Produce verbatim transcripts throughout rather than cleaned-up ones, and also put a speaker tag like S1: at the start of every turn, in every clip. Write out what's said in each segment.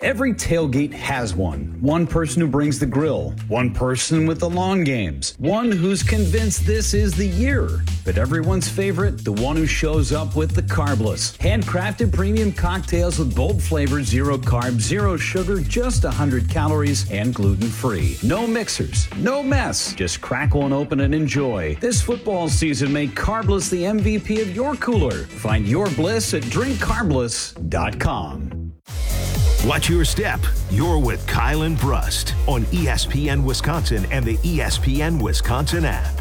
S1: Every tailgate has one. One person who brings the grill. One person with the long games. One who's convinced this is the year. But everyone's favorite, the one who shows up with the carbless. Handcrafted premium cocktails with bold flavors, zero carbs, zero sugar, just one hundred calories, and gluten-free. No mixers, no mess. Just crack one open and enjoy. This football season, make Carbless the M V P of your cooler. Find your bliss at drink carbless dot com.
S2: Watch your step. You're with Kyle and Brust on E S P N Wisconsin and the E S P N Wisconsin app.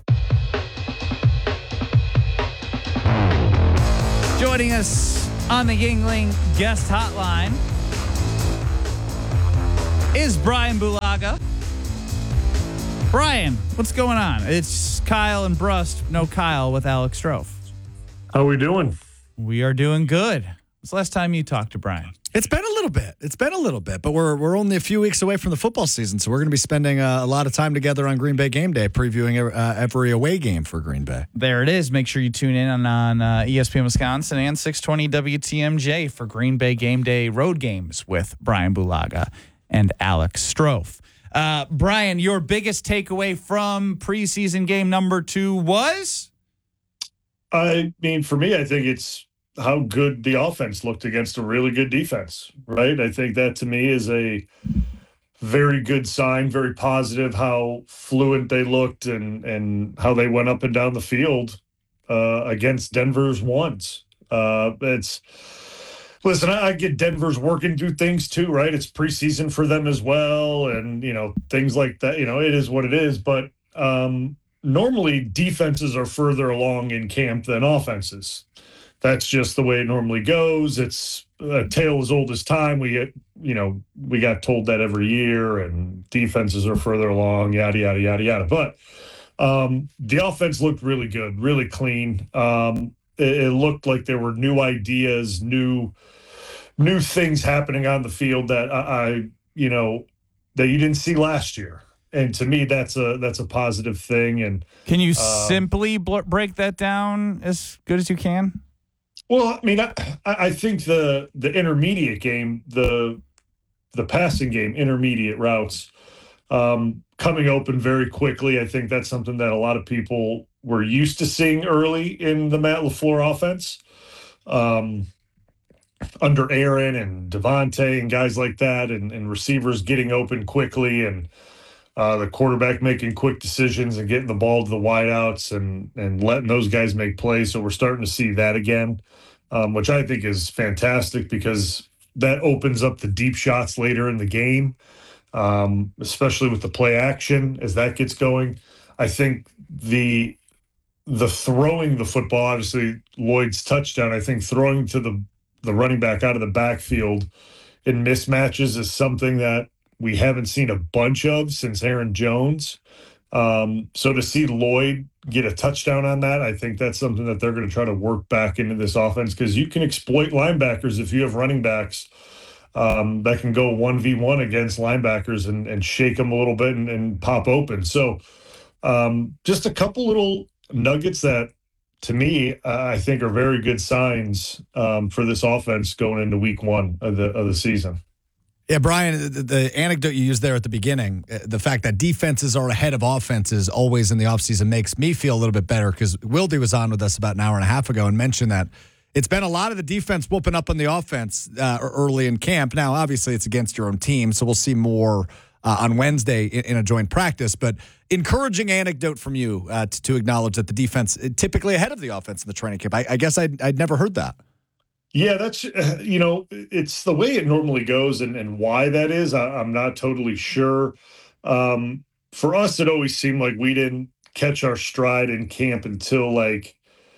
S3: Joining us on the Yuengling guest hotline is Brian Bulaga. Brian, what's going on? It's Kyle and Brust. No Kyle with Alex Strofe.
S4: How are we doing?
S3: We are doing good. When's the last time you talked to Brian?
S5: It's been a little bit. It's been a little bit, but we're we're only a few weeks away from the football season, so we're going to be spending uh, a lot of time together on Green Bay Game Day, previewing uh, every away game for Green Bay.
S3: There it is. Make sure you tune in on, on uh, E S P N Wisconsin and six twenty W T M J for Green Bay Game Day road games with Brian Bulaga and Alex Strofe. Uh, Brian, your biggest takeaway from preseason game number two was?
S4: I mean, for me, I think it's how good the offense looked against a really good defense, right? I think that to me is a very good sign, very positive, how fluent they looked and and how they went up and down the field uh, against Denver's ones. Uh, it's listen, I, I get Denver's working through things too, right? It's preseason for them as well, and you know things like that. You know, it is what it is, but um, normally defenses are further along in camp than offenses. That's just the way it normally goes. It's a tale as old as time. We get, you know, we got told that every year, and defenses are further along, yada, yada, yada, yada. But um, the offense looked really good, really clean. Um, it, it looked like there were new ideas, new new things happening on the field that I, I you know, that you didn't see last year. And to me, that's a that's a positive thing. And
S3: can you
S4: um,
S3: simply bl- break that down as good as you can?
S4: Well, I mean, I, I think the the intermediate game, the the passing game, intermediate routes, um, coming open very quickly. I think that's something that a lot of people were used to seeing early in the Matt LaFleur offense, um, under Aaron and Devontae and guys like that, and, and receivers getting open quickly, and uh, the quarterback making quick decisions and getting the ball to the wideouts and and letting those guys make plays. So we're starting to see that again. Um, which I think is fantastic because that opens up the deep shots later in the game, um, especially with the play action as that gets going. I think the the throwing the football, obviously Lloyd's touchdown, I think throwing to the, the running back out of the backfield in mismatches is something that we haven't seen a bunch of since Aaron Jones. Um, so to see Lloyd get a touchdown on that, I think that's something that they're going to try to work back into this offense because you can exploit linebackers if you have running backs um, that can go one v one against linebackers and, and shake them a little bit and, and pop open. So um, just a couple little nuggets that, to me, uh, I think are very good signs um, for this offense going into week one of the of the season.
S5: Yeah, Brian, the, the anecdote you used there at the beginning, the fact that defenses are ahead of offenses always in the offseason makes me feel a little bit better because Wildy was on with us about an hour and a half ago and mentioned that it's been a lot of the defense whooping up on the offense uh, early in camp. Now, obviously, it's against your own team, so we'll see more uh, on Wednesday in, in a joint practice. But encouraging anecdote from you uh, to, to acknowledge that the defense is typically ahead of the offense in the training camp. I, I guess I'd, I'd never heard that.
S4: Yeah, that's, you know, it's the way it normally goes, and, and why that is, I, I'm not totally sure. Um, for us, it always seemed like we didn't catch our stride in camp until like,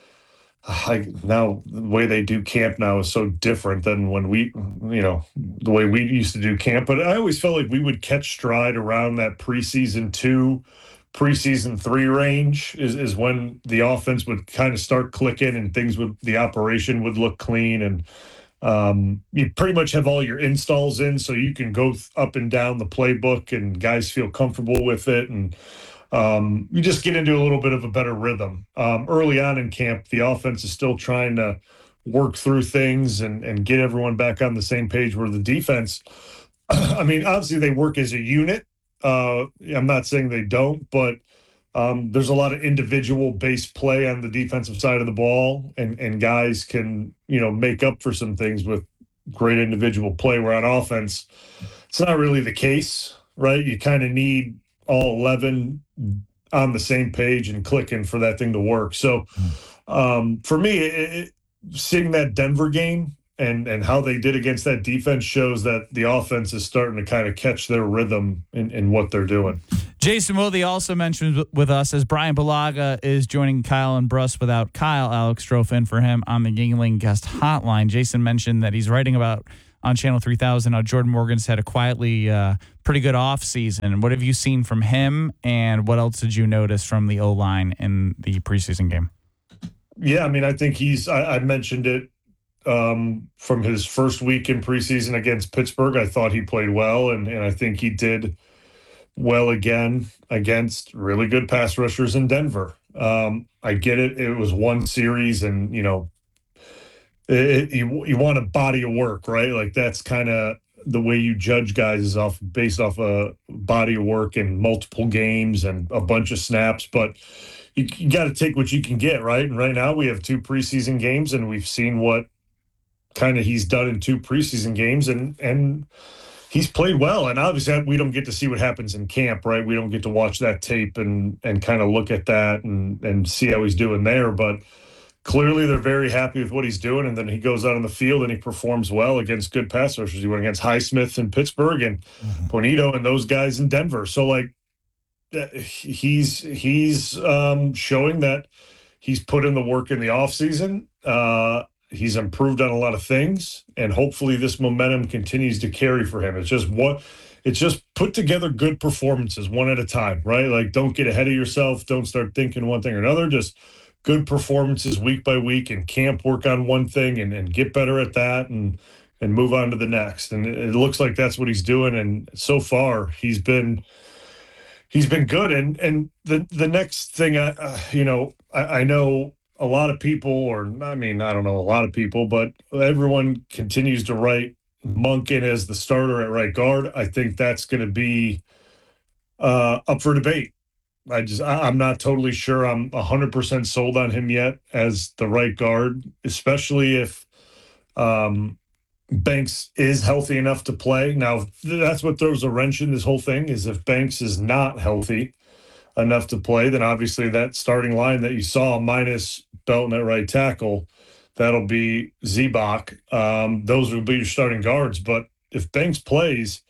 S4: like now the way they do camp now is so different than when we, you know, the way we used to do camp. But I always felt like we would catch stride around that preseason two, preseason three range is, is when the offense would kind of start clicking and things would, the operation would look clean. And um, you pretty much have all your installs in so you can go up and down the playbook and guys feel comfortable with it. And um, you just get into a little bit of a better rhythm. Um, early on in camp, the offense is still trying to work through things and, and get everyone back on the same page. Where the defense, I mean, obviously they work as a unit. Uh, I'm not saying they don't, but um, there's a lot of individual based play on the defensive side of the ball, and, and guys can, you know, make up for some things with great individual play. Where on offense, it's not really the case, right? You kind of need all eleven on the same page and clicking for that thing to work. So um, for me, it, it, seeing that Denver game and, and how they did against that defense shows that the offense is starting to kind of catch their rhythm in, in what they're doing.
S3: Jason Wilde also mentioned with us as Brian Bulaga is joining Kyle and Bruss without Kyle. Alex Strofe in for him on the Yingling guest hotline. Jason mentioned that he's writing about on Channel three thousand how Jordan Morgan's had a quietly uh, pretty good offseason. What have you seen from him, and what else did you notice from the O-line in the preseason game?
S4: Yeah, I mean, I think he's, I, I mentioned it um, from his first week in preseason against Pittsburgh. I thought he played well, and, and I think he did well again against really good pass rushers in Denver. Um, I get it. It was one series, and, you know, it, it, you, you want a body of work, right? Like that's kind of the way you judge guys is off based off a body of work in multiple games and a bunch of snaps. But you, you got to take what you can get, right? And right now we have two preseason games, and we've seen what kind of he's done in two preseason games, and and he's played well. And obviously we don't get to see what happens in camp, right? We don't get to watch that tape and and kind of look at that and and see how he's doing there. But clearly they're very happy with what he's doing, and then he goes out on the field and he performs well against good pass rushers. He went against Highsmith in Pittsburgh and mm-hmm. Bonito and those guys in Denver. So like he's he's um, showing that he's put in the work in the offseason. Uh, he's improved on a lot of things, and hopefully this momentum continues to carry for him. It's just what it's just put together good performances one at a time, right? Like don't get ahead of yourself. Don't start thinking one thing or another. Just good performances week by week, and camp work on one thing and, and get better at that and and move on to the next. And it, it looks like that's what he's doing. And so far he's been he's been good. And and the the next thing, I, uh, you know, I, I know a lot of people, or I mean, I don't know a lot of people, but everyone continues to write Monk in as the starter at right guard. I think that's going to be uh, up for debate. I just, I, I'm not totally sure I'm one hundred percent sold on him yet as the right guard, especially if um, Banks is healthy enough to play. Now, that's what throws a wrench in this whole thing, is if Banks is not healthy enough to play, then obviously that starting line that you saw minus Belton at right tackle, that'll be Zebach. Um, those will be your starting guards. But if Banks plays,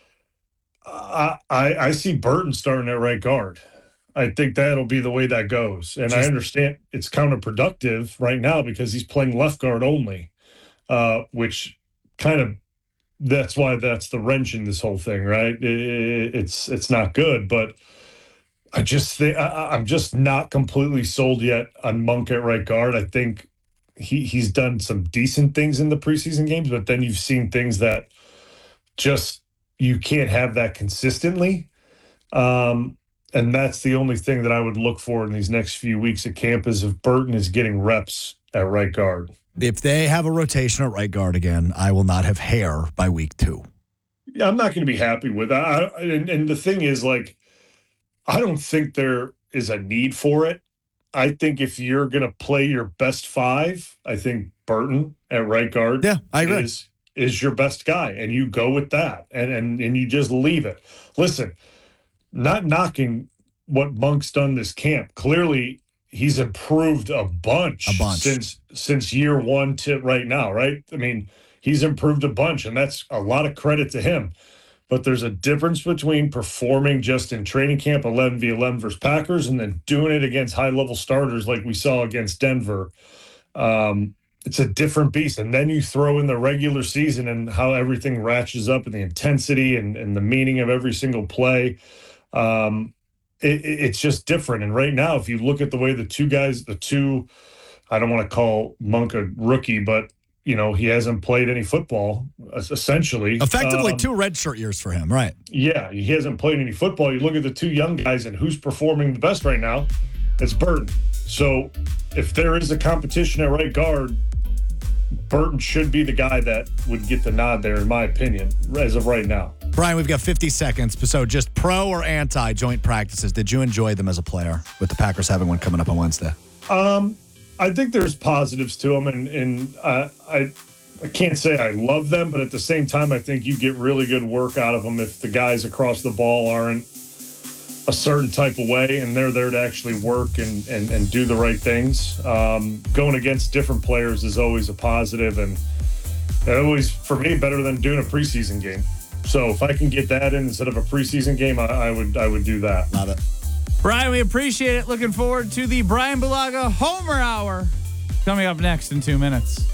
S4: I, I, I see Burton starting at right guard. I think that'll be the way that goes. And Just, I understand it's counterproductive right now because he's playing left guard only, uh, which kind of, that's why that's the wrench in this whole thing, right? It, it's it's not good, but I just think I, I'm just not completely sold yet on Monk at right guard. I think he he's done some decent things in the preseason games, but then you've seen things that just you can't have that consistently. Um, And that's the only thing that I would look for in these next few weeks at camp is if Burton is getting reps at right guard.
S5: If they have a rotation at right guard again, I will not have hair by week two.
S4: Yeah, I'm not going to be happy with that. I, and, and the thing is, like, I don't think there is a need for it. I think if you're going to play your best five, I think Burton at right guard
S5: yeah, I agree.
S4: is is your best guy, and you go with that, and and and you just leave it. Listen, not knocking what Monk's done this camp. Clearly, he's improved a bunch,
S5: a bunch.
S4: since since year one to right now, right? I mean, he's improved a bunch, and that's a lot of credit to him. But there's a difference between performing just in training camp eleven v eleven versus Packers and then doing it against high-level starters like we saw against Denver. Um, it's a different beast. And then you throw in the regular season and how everything ratchets up and the intensity and, and the meaning of every single play. Um, it, it's just different. And right now, if you look at the way the two guys, the two, I don't want to call Monk a rookie, but, you know, he hasn't played any football, essentially.
S5: Effectively
S4: um,
S5: two redshirt years for him, right?
S4: Yeah, he hasn't played any football. You look at the two young guys and who's performing the best right now, it's Burton. So if there is a competition at right guard, Burton should be the guy that would get the nod there, in my opinion, as of right now.
S5: Brian, we've got fifty seconds. So just pro or anti joint practices. Did you enjoy them as a player with the Packers having one coming up on Wednesday?
S4: Um, I think there's positives to them, and, and uh, I I can't say I love them, but at the same time, I think you get really good work out of them if the guys across the ball aren't a certain type of way and they're there to actually work and, and, and do the right things. Um, going against different players is always a positive, and always, for me, better than doing a preseason game. So if I can get that in instead of a preseason game, I, I would I would do that.
S5: Love it.
S3: Brian, we appreciate it. Looking forward to the Brian Bulaga Homer Hour coming up next in two minutes.